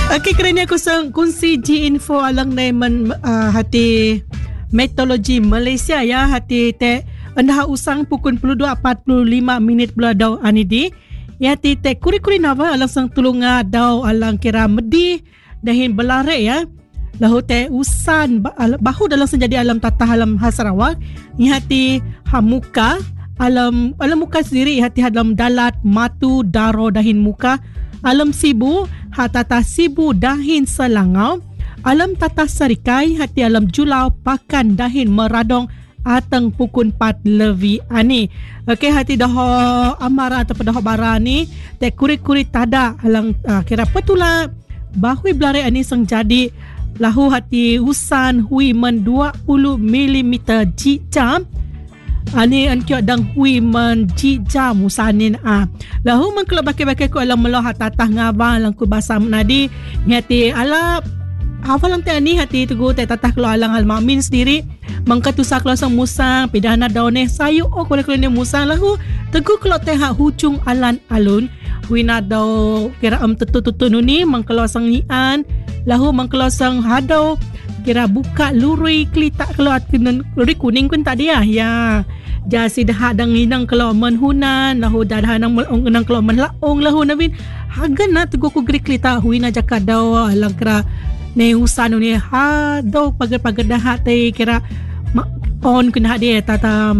Okay, kerana aku kongsi G-Info alang naiman hati meteorologi Malaysia ya, hati te anda usang pukul 22.45 pula daw anidi. Ya hati te kuri-kuri nawa alang sang tulunga daw alang kira medi dahin belare ya. Lahu te usan bahu dalam senjadi alam tatah alam Sarawak. Ni hati hamuka alam muka sendiri hati alam dalat matu daro dahin muka. Alam sibu hatata sibu dahin selangau. Alam tatah sarikai hati alam julau pakan dahin meradong atang pukul 4 levi ani. Okey, hati dah amara atau dah bara ni te kuri-kuri tada alang kira petula bahui belare ani sang jadi lahu hati usan hui men 20 mm jam. Ani anki dang hui men jam usanin lahu men kalau bakai-bakai ku alam melah tatah ngabang alang ku basam nadi ngati ala hafalang te ani hati tugu te tatah kalau alang almamin sendiri mangkatusa kalau sang musang pidana daune sayu kulit-kulit musang lahu tegu kalau te hak hucung alan alun wina daw kira tetu-tetu ni mangkalo sang nian lahu mangkalo sang hadau kira buka lurui klita kalau kenen lurui kuning kun tak dia ya jasi dah dang inang kalau menhunan lahu dah nang melong nang kalau menlaong lahu nabin hagan na tegu ku gri klita huina jaka daw alang kira ne usan ni ha daw pagar-pagar dah te kira on kena dia tata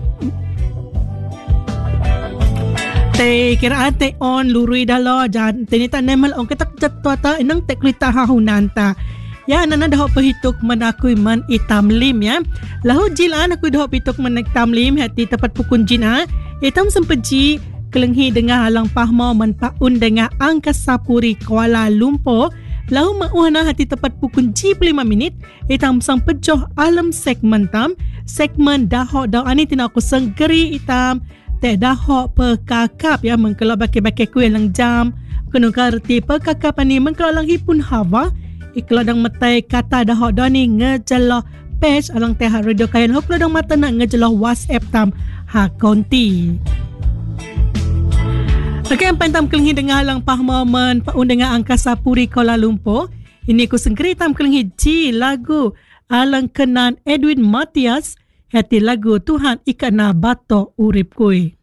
te kira ate on lurui dalo jan tenita nemal on ketak jatwa ta inang te klita hahunanta ya nana dah pahitok man aku man itam lim ya lahu jilan aku dah pitok man itam lim hati tepat pukun jina itam sempeji kelenghi dengan halang pahmo man paun dengan Angkasa Puri Kuala Lumpur lahu mauhana hati tepat pukul G5 minit itam sang pejoh alam segmen dahok daw ani tina aku senggeri itam te dahok pekakap ya mengkelo baki-baki ku yang jam kena karti pekakap ani mengkelo lang hipun hawa iklo dang metai kata dahok daw ni ngejeloh page alang teh radio kayan hok dang mata nak ngejeloh WhatsApp tam ha konti. Okey, yang pantam kelenghi dengan halang pahmomen paun dengan Angkasa Puri Kuala Lumpur. Ini ku senggeri tam kelenghi G lagu alang kenan Edwin Matias hati lagu Tuhan ikana bato urip kui.